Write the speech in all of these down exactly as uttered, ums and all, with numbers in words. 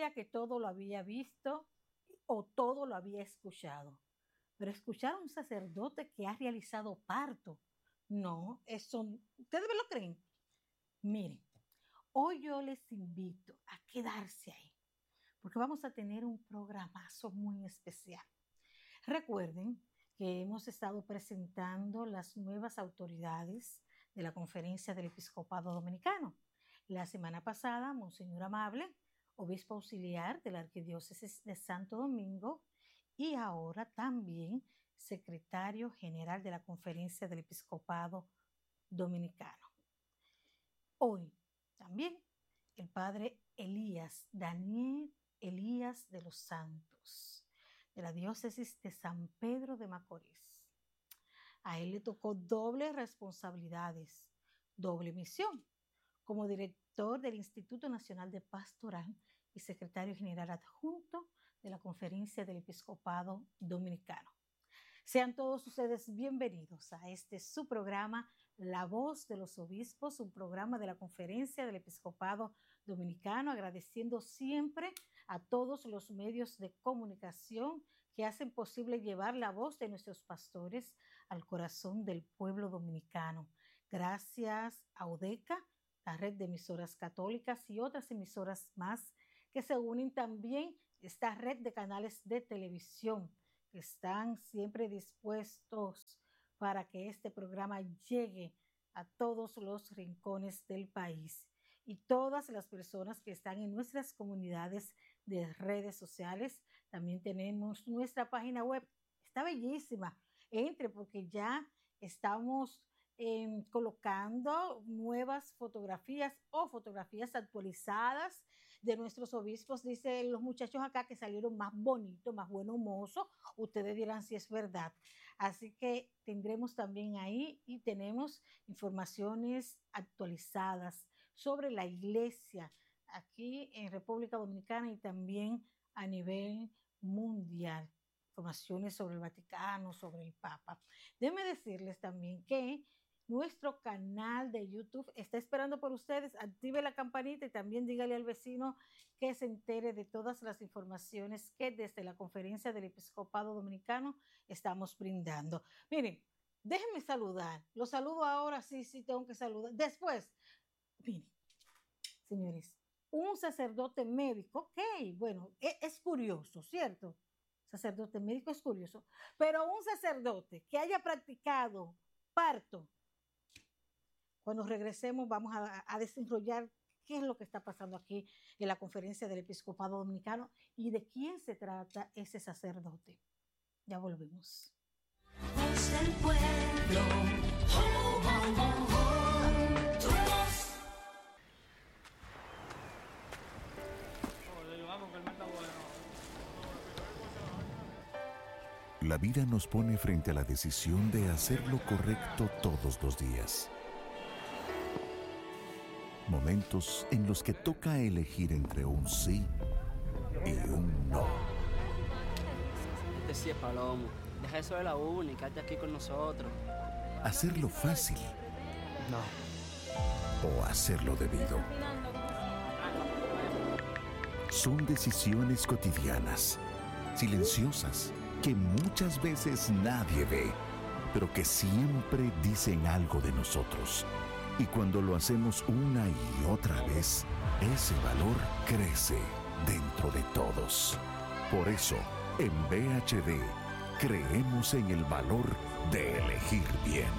creía que todo lo había visto o todo lo había escuchado. Pero escuchar a un sacerdote que ha realizado parto, no, eso, ¿ustedes me lo creen? Miren, hoy yo les invito a quedarse ahí, porque vamos a tener un programazo muy especial. Recuerden que hemos estado presentando las nuevas autoridades de la Conferencia del Episcopado Dominicano. La semana pasada, Monseñor Amable, obispo auxiliar de la Arquidiócesis de Santo Domingo, y ahora también secretario general de la Conferencia del Episcopado Dominicano. Hoy también el padre Elías, Daniel Elías de los Santos, de la diócesis de San Pedro de Macorís. A él le tocó dobles responsabilidades, doble misión, como director del Instituto Nacional de Pastoral y secretario general adjunto de la Conferencia del Episcopado Dominicano. Sean todos ustedes bienvenidos a este su programa, La Voz de los Obispos, un programa de la Conferencia del Episcopado Dominicano, agradeciendo siempre a todos los medios de comunicación que hacen posible llevar la voz de nuestros pastores al corazón del pueblo dominicano. Gracias a UDECA, la red de emisoras católicas y otras emisoras más que se unen también a esta red de canales de televisión que están siempre dispuestos para que este programa llegue a todos los rincones del país. Y todas las personas que están en nuestras comunidades de redes sociales, también tenemos nuestra página web. Está bellísima. Entre porque ya estamos eh, colocando nuevas fotografías o fotografías actualizadas de nuestros obispos. Dicen los muchachos acá que salieron más bonitos, más buenos mozos. Ustedes dirán si es verdad. Así que tendremos también ahí y tenemos informaciones actualizadas sobre la iglesia aquí en República Dominicana y también a nivel mundial. Informaciones sobre el Vaticano, sobre el Papa. Déjenme decirles también que nuestro canal de YouTube está esperando por ustedes. Active la campanita y también dígale al vecino que se entere de todas las informaciones que desde la Conferencia del Episcopado Dominicano estamos brindando. Miren, déjenme saludar. Los saludo ahora, sí, sí, tengo que saludar. Después, miren, señores, un sacerdote médico, ok, bueno, es, es curioso, ¿cierto? Sacerdote médico es curioso, pero un sacerdote que haya practicado parto, cuando regresemos vamos a, a desarrollar qué es lo que está pasando aquí en la Conferencia del Episcopado Dominicano y de quién se trata ese sacerdote. Ya volvemos. Voz del pueblo. Oh, oh, oh, oh. Tu voz. La vida nos pone frente a la decisión de hacer lo correcto todos los días. Momentos en los que toca elegir entre un sí y un no. Este sí es Palomo. Deja eso de la uni, quédate aquí con nosotros. Hacerlo fácil. No. O hacerlo debido. Son decisiones cotidianas, silenciosas, que muchas veces nadie ve, pero que siempre dicen algo de nosotros. Y cuando lo hacemos una y otra vez, ese valor crece dentro de todos. Por eso, en B H D, creemos en el valor de elegir bien.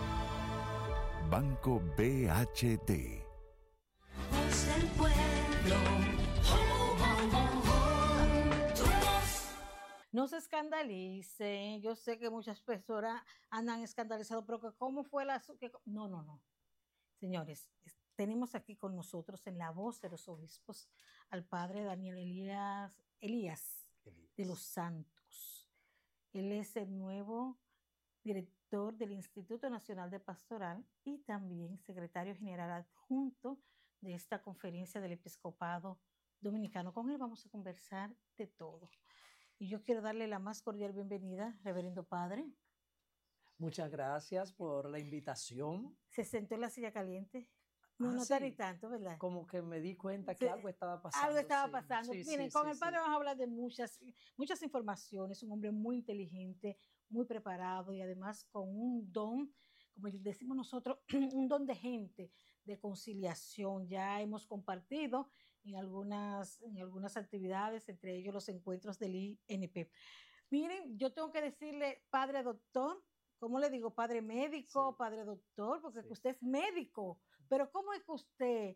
Banco B H D. Voz del pueblo. Oh, oh, oh, oh. Tu voz. No se escandalicen. Yo sé que muchas personas andan escandalizados, pero ¿cómo fue la...? No, no, no. Señores, tenemos aquí con nosotros en la voz de los obispos al padre Daniel Elías, Elías, Elías de los Santos. Él es el nuevo director del Instituto Nacional de Pastoral y también secretario general adjunto de esta Conferencia del Episcopado Dominicano. Con él vamos a conversar de todo. Y yo quiero darle la más cordial bienvenida, reverendo padre. Muchas gracias por la invitación. ¿Se sentó en la silla caliente? No Ah, notar ni sí. tanto, ¿verdad? Como que me di cuenta que Sí, algo estaba pasando. algo estaba sí, pasando. Sí, Miren, sí, con sí, el padre sí. vamos a hablar de muchas, muchas informaciones, un hombre muy inteligente, muy preparado y además con un don, como decimos nosotros, un don de gente, de conciliación. Ya hemos compartido en algunas, en algunas actividades, entre ellos los encuentros del I N P. Miren, yo tengo que decirle, padre doctor, ¿cómo le digo? Padre médico, Sí, padre doctor, porque sí. usted es médico, pero ¿cómo es que usted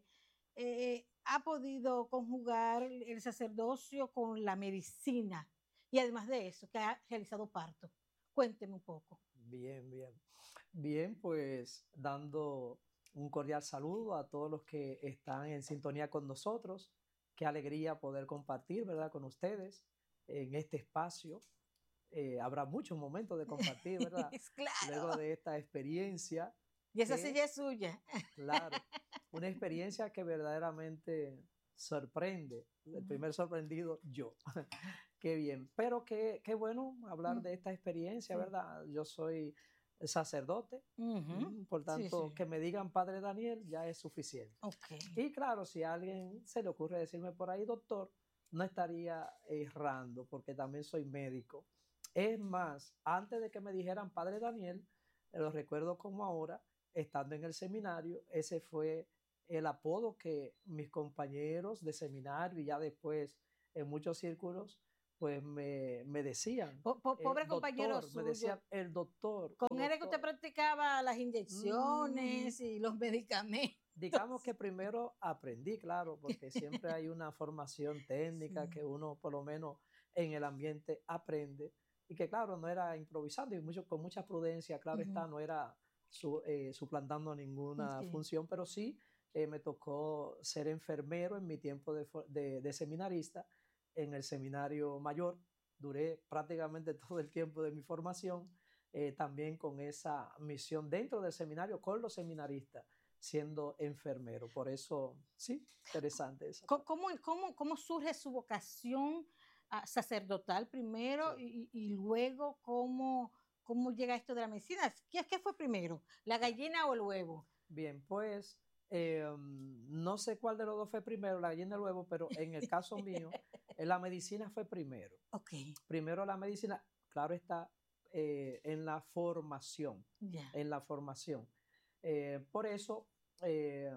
eh, ha podido conjugar el sacerdocio con la medicina? Y además de eso, que ha realizado parto. Cuénteme un poco. Bien, bien. Bien, pues dando un cordial saludo a todos los que están en sintonía con nosotros. Qué alegría poder compartir, ¿verdad?, con ustedes en este espacio. Eh, habrá muchos momentos de compartir, ¿verdad? Luego Claro. de esta experiencia Y esa que, silla es suya. claro, una experiencia que verdaderamente sorprende. El primer sorprendido, yo. Qué bien. Pero qué, qué bueno hablar de esta experiencia, Sí. ¿verdad? Yo soy sacerdote, Ujú. mm, por Sí, tanto, sí. que me digan Padre Daniel ya es suficiente. Ok. Y claro, si a alguien se le ocurre decirme por ahí, doctor, no estaría errando, porque también soy médico. Es más, antes de que me dijeran Padre Daniel, eh, lo recuerdo como ahora, estando en el seminario, ese fue el apodo que mis compañeros de seminario y ya después en muchos círculos, pues me, me decían, Po- po- eh, pobre compañero doctor, me suyo. decían el doctor, Con él es que usted doctor. practicaba las Mm, inyecciones y los medicamentos. digamos que primero aprendí, claro, porque siempre hay una formación técnica Sí. que uno por lo menos en el ambiente aprende y que claro, no era improvisando y mucho, con mucha prudencia, claro Ujú. está, no era su- eh, suplantando ninguna Ok. función, pero sí eh, me tocó ser enfermero en mi tiempo de, fo- de- de seminarista en el seminario mayor. Duré prácticamente todo el tiempo de mi formación, eh, también con esa misión dentro del seminario, con los seminaristas siendo enfermero. Por eso, sí, interesante esa Co- parte. ¿Cómo, cómo, cómo surge su vocación ah, sacerdotal primero Sí. y, y- y luego cómo, cómo llega esto de la medicina? ¿Qué, qué fue primero, la gallina o el huevo? Bien, pues eh, no sé cuál de los dos fue primero, la gallina o el huevo, pero en el caso mío, eh, la medicina fue primero. Ok, Primero la medicina, claro está, eh, en la formación, ya. en la formación. Eh, por eso, eh,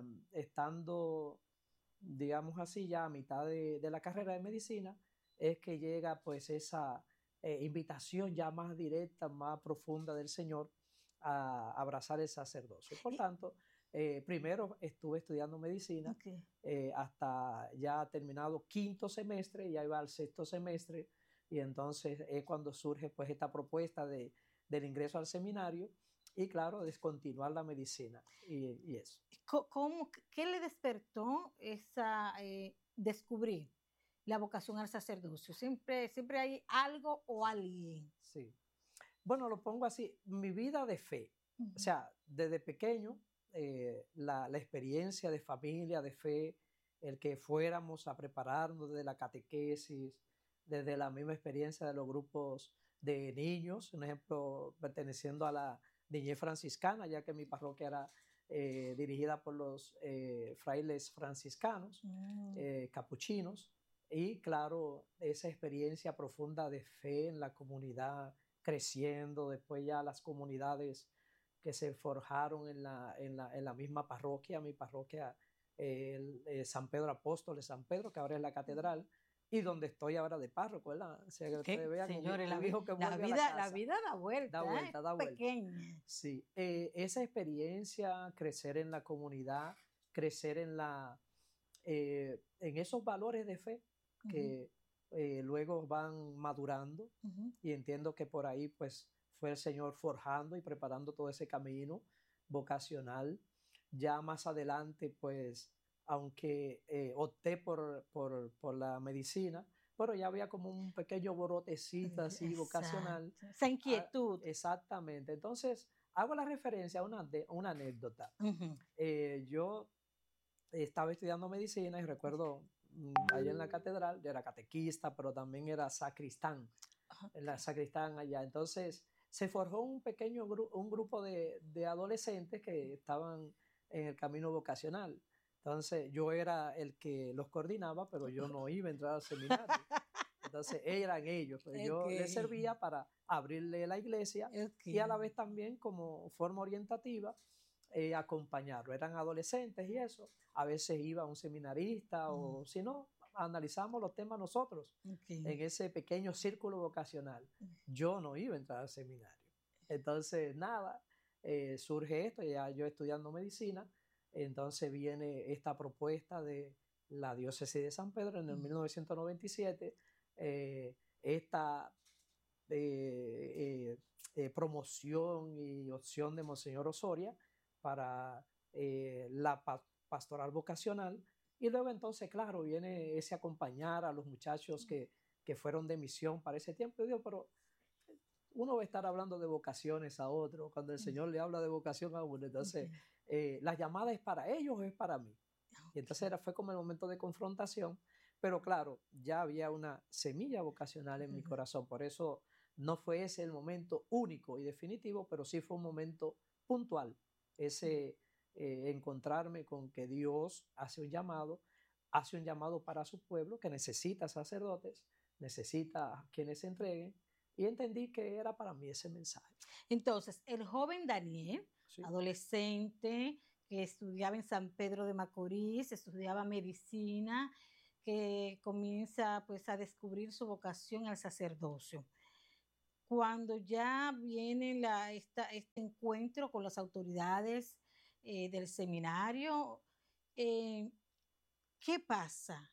estando, digamos así, ya a mitad de, de la carrera de medicina, es que llega pues esa eh, invitación ya más directa, más profunda del Señor a abrazar el sacerdocio. Por Y- tanto, eh, primero estuve estudiando medicina ok. eh, hasta ya terminado quinto semestre, ya iba al sexto semestre, y entonces es cuando surge pues esta propuesta de, del ingreso al seminario y claro, descontinuar la medicina y, y eso. Co- ¿Cómo, qué le despertó esa eh, descubrir la vocación al sacerdocio? Siempre, siempre hay algo o alguien. Sí. Bueno, lo pongo así, mi vida de fe, o Ujú. sea, desde pequeño, eh, la, la experiencia de familia, de fe, el que fuéramos a prepararnos desde la catequesis, desde la misma experiencia de los grupos de niños, un ejemplo, perteneciendo a la niñez franciscana, ya que mi parroquia era eh, dirigida por los eh, frailes franciscanos, Mm. eh, capuchinos, y claro, esa experiencia profunda de fe en la comunidad creciendo, después ya las comunidades que se forjaron en la, en la, en la misma parroquia, mi parroquia, eh, el, eh, San Pedro Apóstol de San Pedro, que ahora es la catedral, y donde estoy ahora de párroco, ¿verdad? O sea, que ¿Qué? ustedes vean un, hi- Señores, la, un vi- hijo que la vuelve a la vida, la casa, vida da vuelta, da ¿eh? vuelta, da vuelta. Pequeña. Sí, eh, esa experiencia, crecer en la comunidad, crecer en, la, eh, en esos valores de fe que eh, luego van madurando, Ujú. y entiendo que por ahí pues fue el Señor forjando y preparando todo ese camino vocacional. Ya más adelante pues, aunque eh, opté por, por, por la medicina, pero ya había como un pequeño brotecito así vocacional. Exacto. Esa Ah, inquietud. exactamente. Entonces, hago la referencia a una, de- una anécdota. Ujú. Eh, yo estaba estudiando medicina y recuerdo mm, allá en la catedral, yo era catequista, pero también era sacristán, en la sacristán allá. Entonces se forjó un pequeño gru- un grupo de, de adolescentes que estaban en el camino vocacional. Entonces yo era el que los coordinaba, pero yo no iba a entrar al seminario. Entonces eran ellos, pues yo les Ok. servía para abrirle la iglesia y a la Ok. vez también como forma orientativa eh, acompañarlo. Eran adolescentes y eso. A veces iba un seminarista o si no, analizamos los temas nosotros Ok. en ese pequeño círculo vocacional. Yo no iba a entrar al seminario. Entonces, nada, eh, surge esto, ya yo estudiando medicina, entonces viene esta propuesta de la diócesis de San Pedro en el Mm. mil novecientos noventa y siete, eh, esta eh, eh, eh, promoción y opción de Monseñor Osoria para eh, la pa- pastoral vocacional. Y luego entonces, claro, viene ese acompañar a los muchachos que, que fueron de misión para ese tiempo. Y digo, pero uno va a estar hablando de vocaciones a otro, cuando el Señor le habla de vocación a uno. Entonces, Ok. eh, ¿la llamada es para ellos o es para mí? Y entonces era, fue como el momento de confrontación, pero claro, ya había una semilla vocacional en mi Ujú. corazón, por eso no fue ese el momento único y definitivo, pero sí fue un momento puntual, ese eh, encontrarme con que Dios hace un llamado, hace un llamado para su pueblo que necesita sacerdotes, necesita quienes se entreguen, y entendí que era para mí ese mensaje. Entonces, el joven Daniel, ¿Sí? adolescente, que estudiaba en San Pedro de Macorís, estudiaba medicina, que comienza pues a descubrir su vocación al sacerdocio. Cuando ya viene la, esta, este encuentro con las autoridades eh, del seminario, eh, ¿qué pasa?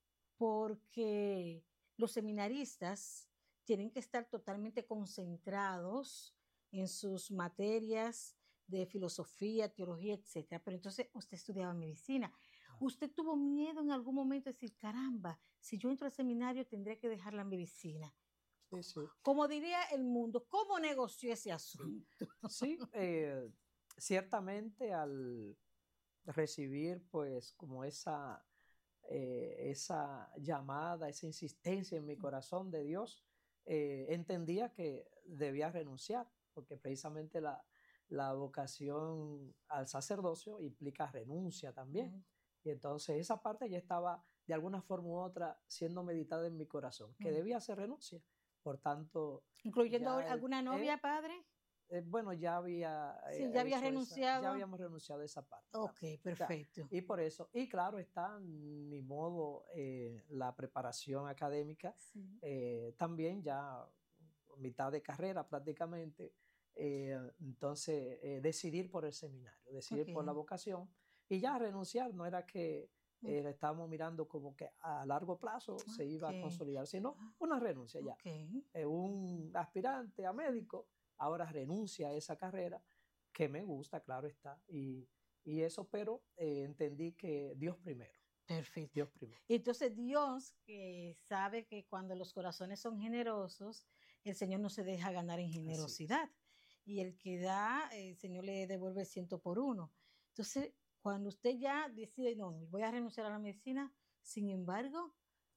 Porque los seminaristas tienen que estar totalmente concentrados en sus materias de filosofía, teología, etcétera. Pero entonces usted estudiaba medicina. ¿Usted tuvo miedo en algún momento de decir, caramba, si yo entro al seminario tendré que dejar la medicina? Sí, sí. Como diría el mundo, ¿cómo negoció ese asunto? Sí, eh, ciertamente al recibir pues como esa, eh, esa llamada, esa insistencia en mi corazón de Dios, eh, entendía que debía renunciar, porque precisamente la, la vocación al sacerdocio implica renuncia también. Mm, Y entonces esa parte ya estaba de alguna forma u otra siendo meditada en mi corazón, que mm. debía hacer renuncia. Por tanto, ¿Incluyendo ya el- alguna eh, novia, padre? eh, bueno, ya había Sí, eh, ya había hecho esa, ya renunciado. habíamos renunciado a esa parte Ok, también. O sea, perfecto. y por eso, y claro está, ni modo, eh, la preparación académica, Sí. eh, también ya mitad de carrera prácticamente, eh, entonces eh, decidir por el seminario, decidir por la Ok. vocación y ya renunciar, no era que Mm, eh, estábamos mirando como que a largo plazo se iba a ok. consolidar, sino Ah, una renuncia ya. ok. Eh, un aspirante a médico ahora renuncia a esa carrera, que me gusta, claro está, y, y eso, pero eh, entendí que Dios primero, Perfecto. Dios primero. Entonces Dios, que sabe que cuando los corazones son generosos, el Señor no se deja ganar en Así es. generosidad. Y el que da, el Señor le devuelve ciento por uno. Entonces, cuando usted ya decide, no, voy a renunciar a la medicina, sin embargo,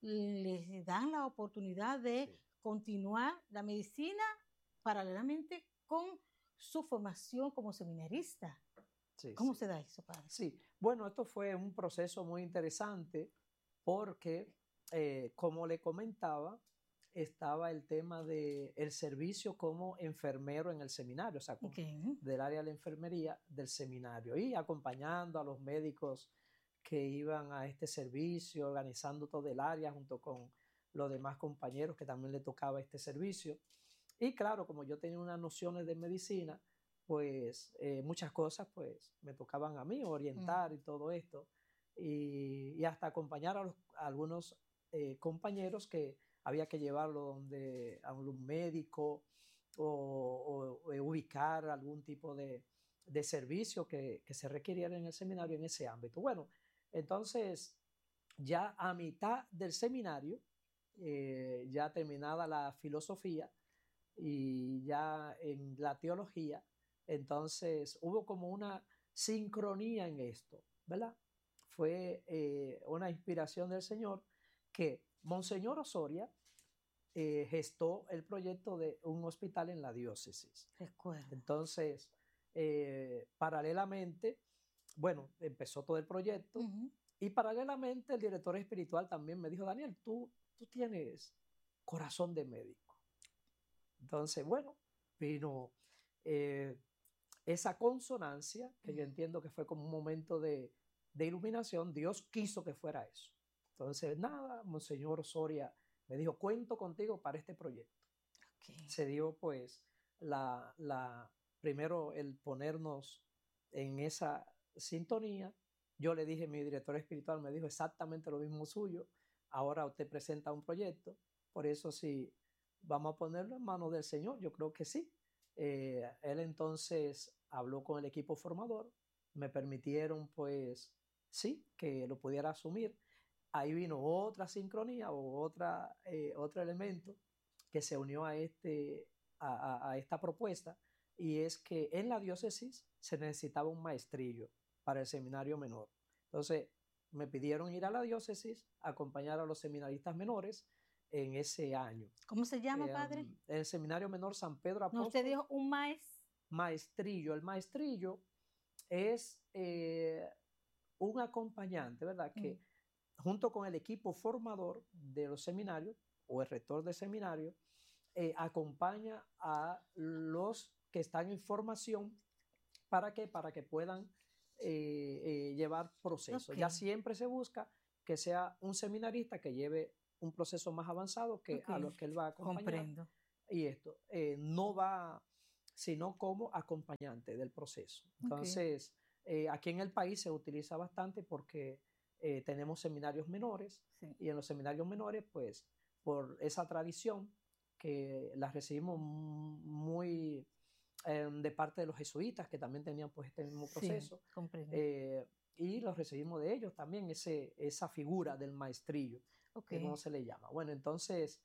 le dan la oportunidad de Sí, continuar la medicina paralelamente con su formación como seminarista. sí, ¿Cómo sí. se da eso, padre? Sí, bueno, esto fue un proceso muy interesante porque, eh, como le comentaba, estaba el tema del el servicio como enfermero en el seminario, o sea, como Ok. del área de la enfermería del seminario y acompañando a los médicos que iban a este servicio, organizando todo el área junto con los demás compañeros que también le tocaba este servicio. Y claro, como yo tenía unas nociones de medicina, pues eh, muchas cosas pues me tocaban a mí orientar Mm. y todo esto y, y hasta acompañar a, los, a algunos eh, compañeros que había que llevarlo donde a un médico o, o- o ubicar algún tipo de, de servicio que, que se requiriera en el seminario en ese ámbito. Bueno, entonces ya a mitad del seminario, eh, ya terminada la filosofía, y ya en la teología, entonces hubo como una sincronía en esto, ¿verdad? Fue eh, una inspiración del Señor que Monseñor Osoria eh, gestó el proyecto de un hospital en la diócesis. Recuerdo. Entonces, eh, paralelamente, bueno, empezó todo el proyecto. Ujú. Y paralelamente el director espiritual también me dijo, Daniel, tú, tú tienes corazón de médico. Entonces, bueno, vino eh, esa consonancia, que yo entiendo que fue como un momento de, de iluminación. Dios quiso que fuera eso. Entonces, nada, Monseñor Osoria me dijo, cuento contigo para este proyecto. Ok. Se dio pues la, la, primero el ponernos en esa sintonía. Yo le dije, mi director espiritual me dijo exactamente lo mismo suyo. Ahora usted presenta un proyecto, por eso sí, vamos a ponerlo en manos del Señor. Yo creo que sí. Eh, él entonces habló con el equipo formador, me permitieron pues sí, que lo pudiera asumir. Ahí vino otra sincronía o otra, eh, otro elemento que se unió a, este, a, a, a esta propuesta, y es que en la diócesis se necesitaba un maestrillo para el seminario menor. Entonces me pidieron ir a la diócesis a acompañar a los seminaristas menores en ese año. ¿Cómo se llama, Eh, padre? En el seminario menor San Pedro Apóstol. No, usted dijo un maestro. Maestrillo. El maestrillo es eh, un acompañante, ¿verdad? Que Mm. junto con el equipo formador de los seminarios o el rector de seminario, eh, acompaña a los que están en formación. ¿Para qué? Para que puedan eh, eh, llevar procesos. Ok. Ya siempre se busca que sea un seminarista que lleve un proceso más avanzado que Ok. a los que él va a acompañar. Comprendo. Y esto eh, no va, sino como acompañante del proceso. Entonces, eh, aquí en el país se utiliza bastante porque eh, tenemos seminarios menores, Sí. y en los seminarios menores, pues, por esa tradición que la recibimos muy eh, de parte de los jesuitas, que también tenían pues este mismo proceso, Sí, comprendo. eh, y los recibimos de ellos también, ese, esa figura del maestrillo, Ok. que como se le llama. Bueno, entonces,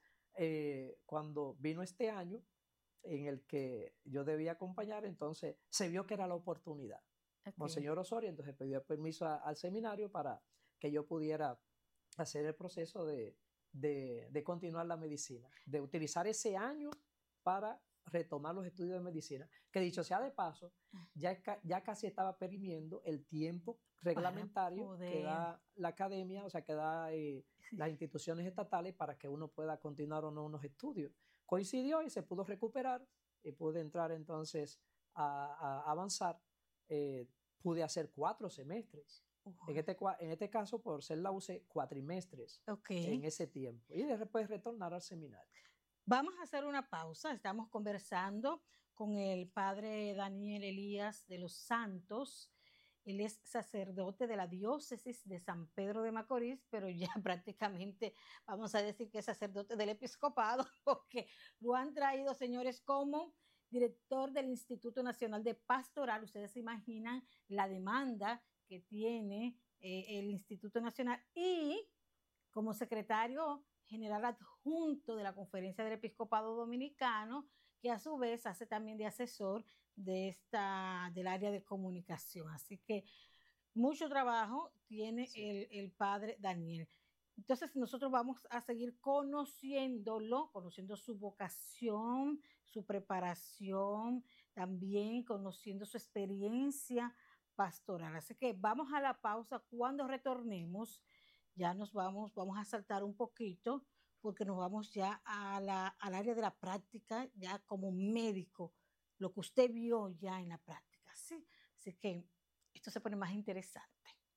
eh, cuando vino este año en el que yo debía acompañar, entonces se vio que era la oportunidad. Ok. Monseñor Osorio entonces pidió permiso a- al seminario para que yo pudiera hacer el proceso de, de, de continuar la medicina, de utilizar ese año para retomar los estudios de medicina, que dicho sea de paso, ya, ca- ya casi estaba perimiendo el tiempo reglamentario que poder. da la academia, o sea, que da eh, Sí. las instituciones estatales para que uno pueda continuar o no unos estudios. Coincidió y se pudo recuperar y pude entrar entonces a, a avanzar. Eh, pude hacer cuatro semestres. Ujú. En este, cua- en este caso, por ser la U C E, cuatrimestres Ok. en ese tiempo. Y después retornar al seminario. Vamos a hacer una pausa. Estamos conversando con el padre Daniel Elías de los Santos. Él es sacerdote de la diócesis de San Pedro de Macorís, pero ya prácticamente vamos a decir que es sacerdote del episcopado, porque lo han traído, señores, como director del Instituto Nacional de Pastoral. Ustedes se imaginan la demanda que tiene eh, el Instituto Nacional, y como secretario general adjunto de la Conferencia del Episcopado Dominicano, que a su vez hace también de asesor de esta, del área de comunicación. Así que mucho trabajo tiene Sí. el, el padre Daniel. Entonces nosotros vamos a seguir conociéndolo, conociendo su vocación, su preparación, también conociendo su experiencia pastoral. Así que vamos a la pausa. Cuando retornemos, ya nos vamos, vamos a saltar un poquito, porque nos vamos ya a la, al área de la práctica, ya como médico, lo que usted vio ya en la práctica, ¿sí? Así que esto se pone más interesante.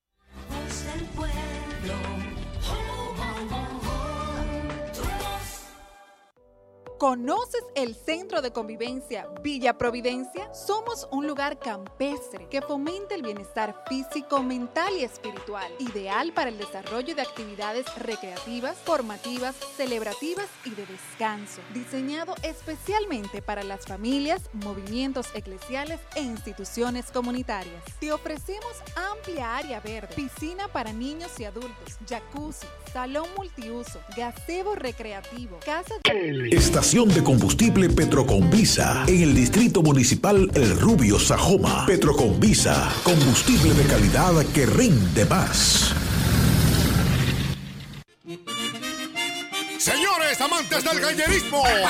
Voz del pueblo. Oh, oh, oh, oh. Tu voz. ¿Conoces el Centro de Convivencia Villa Providencia? Somos un lugar campestre que fomenta el bienestar físico, mental y espiritual, ideal para el desarrollo de actividades recreativas, formativas, celebrativas y de descanso, diseñado especialmente para las familias, movimientos eclesiales e instituciones comunitarias. Te ofrecemos amplia área verde, piscina para niños y adultos, jacuzzi, salón multiuso, gazebo recreativo, casa de... Estación de combustible Petroconvisa en el Distrito Municipal El Rubio, Sajoma. Petroconvisa, combustible de calidad que rinde más. Señores amantes del gallerismo,